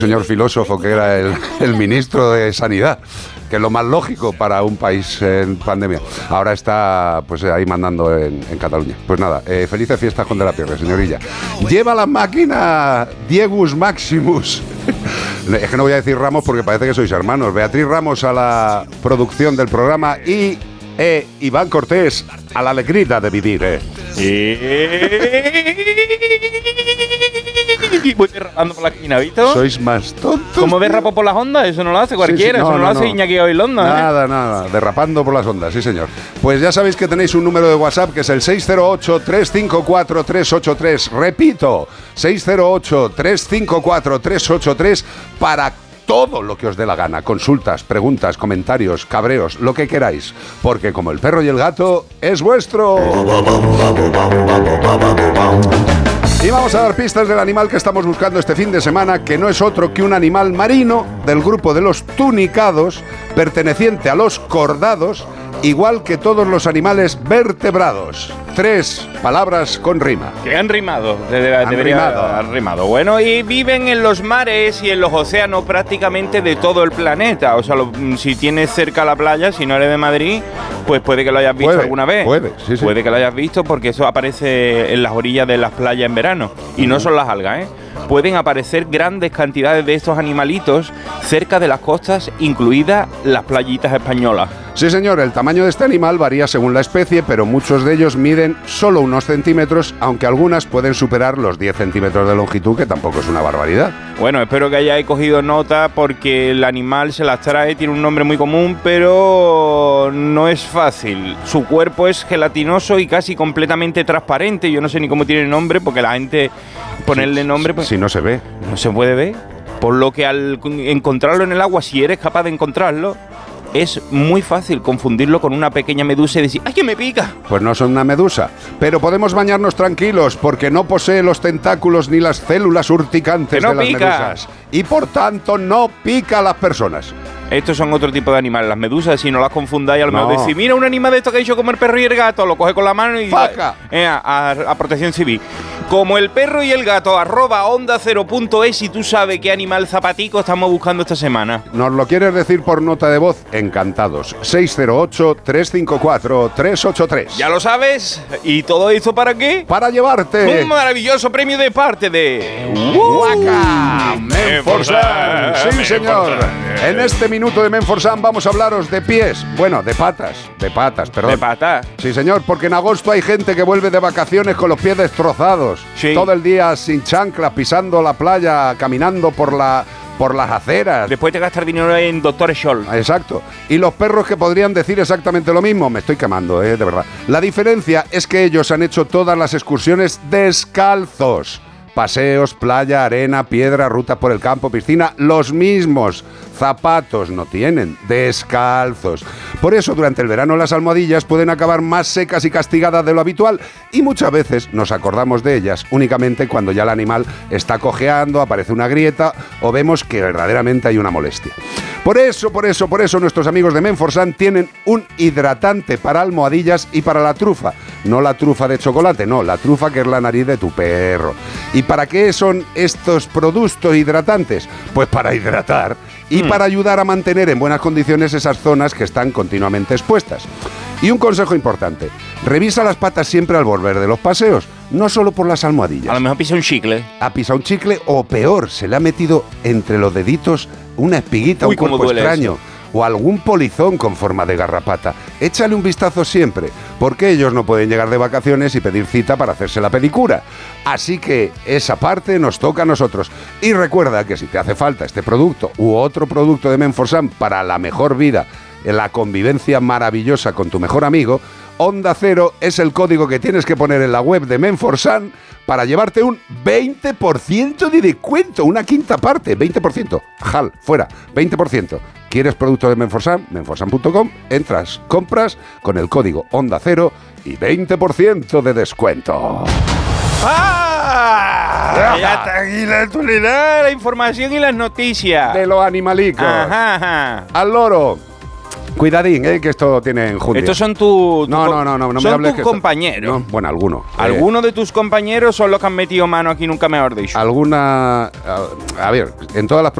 señor filósofo que era el ministro de Sanidad, que es lo más lógico para un país en pandemia. Ahora está pues ahí mandando en Cataluña. Pues nada, felices fiestas con De la Pierre, señorilla. Lleva la máquina Diegus Maximus. Es que no voy a decir Ramos porque parece que sois hermanos. Beatriz Ramos a la producción del programa y Iván Cortés a la alegría de vivir. Voy derrapando por la esquina, ¿visto? Sois más tontos. ¿Cómo derrapo por las ondas? Eso no lo hace cualquiera, sí, no, eso no lo hace Iñaki Gabilondo. Nada, derrapando por las ondas, sí señor. Pues ya sabéis que tenéis un número de WhatsApp que es el 608-354-383. Repito, 608-354-383 para todo lo que os dé la gana, consultas, preguntas, comentarios, cabreos, lo que queráis, porque como el perro y el gato es vuestro. Y vamos a dar pistas del animal que estamos buscando este fin de semana, que no es otro que un animal marino del grupo de los tunicados, perteneciente a los cordados, igual que todos los animales vertebrados. 3 palabras con rima. Que han rimado. Han rimado. Bueno, y viven en los mares y en los océanos prácticamente de todo el planeta. O sea, si tienes cerca la playa, si no eres de Madrid, pues puede que lo hayas visto alguna vez. Sí. Puede que lo hayas visto porque eso aparece en las orillas de las playas en verano. Y no son las algas, ¿eh? Pueden aparecer grandes cantidades de estos animalitos cerca de las costas, incluidas las playitas españolas. Sí, señor, el tamaño de este animal varía según la especie, pero muchos de ellos miden solo unos centímetros, aunque algunas pueden superar los 10 centímetros de longitud, que tampoco es una barbaridad. Bueno, espero que hayáis cogido nota porque el animal se las trae, tiene un nombre muy común, pero no es fácil. Su cuerpo es gelatinoso y casi completamente transparente. Yo no sé ni cómo tiene nombre porque la gente ponerle nombre... Pues, si no se ve. No se puede ver. Por lo que al encontrarlo en el agua, si eres capaz de encontrarlo, es muy fácil confundirlo con una pequeña medusa y decir ¡ay, que me pica! Pues no son una medusa, pero podemos bañarnos tranquilos porque no posee los tentáculos ni las células urticantes de las medusas y por tanto no pica a las personas. Estos son otro tipo de animales, las medusas, si no las confundáis, a lo mejor decís, mira un animal de esto que ha hecho como el perro y el gato, lo coge con la mano y a Protección Civil. Como el perro y el gato, @onda0.es, y tú sabes qué animal zapatico estamos buscando esta semana. ¿Nos lo quieres decir por nota de voz? Encantados. 608-354-383. ¿Ya lo sabes? ¿Y todo esto para qué? Para llevarte un maravilloso premio de parte de Waka Menforsan. Sí, señor. En este minuto de Menforsan vamos a hablaros de pies. Bueno, de patas, perdón. ¿De patas? Sí, señor, porque en agosto hay gente que vuelve de vacaciones con los pies destrozados. Sí. Todo el día sin chanclas, pisando la playa, caminando por las aceras. Después de gastar dinero en Dr. Scholl. Exacto. Y los perros que podrían decir exactamente lo mismo. Me estoy quemando, de verdad. La diferencia es que ellos han hecho todas las excursiones descalzos. Paseos, playa, arena, piedra, rutas por el campo, piscina, los mismos. Zapatos no tienen, descalzos. Por eso durante el verano las almohadillas pueden acabar más secas y castigadas de lo habitual y muchas veces nos acordamos de ellas únicamente cuando ya el animal está cojeando, aparece una grieta o vemos que verdaderamente hay una molestia. Por eso nuestros amigos de Menforsan tienen un hidratante para almohadillas y para la trufa. No la trufa de chocolate, no, la trufa que es la nariz de tu perro. ¿Y para qué son estos productos hidratantes? Pues para hidratar y para ayudar a mantener en buenas condiciones esas zonas que están continuamente expuestas. Y un consejo importante, revisa las patas siempre al volver de los paseos, no solo por las almohadillas. A lo mejor pisa un chicle. Ha pisado un chicle o peor, se le ha metido entre los deditos una espiguita, un cuerpo extraño. Eso. O algún polizón con forma de garrapata. Échale un vistazo siempre, porque ellos no pueden llegar de vacaciones y pedir cita para hacerse la pedicura. Así que esa parte nos toca a nosotros. Y recuerda que si te hace falta este producto u otro producto de Menforsan para la mejor vida, la convivencia maravillosa con tu mejor amigo, Onda Cero es el código que tienes que poner en la web de Menforsan para llevarte un 20% de descuento, una quinta parte, 20%. Jal, fuera, 20%. ¿Quieres producto de Menforsan? Menforsan.com, entras, compras con el código Onda Cero y 20% de descuento. Ya está aquí la actualidad, la información y las noticias. De los animalicos. Ajá. Al loro. Cuidadín, que esto tiene enjundia. Estos son tus... No me hables tus compañeros. No, bueno, algunos. Algunos de tus compañeros son los que han metido mano aquí, nunca mejor dicho. A ver, en todas las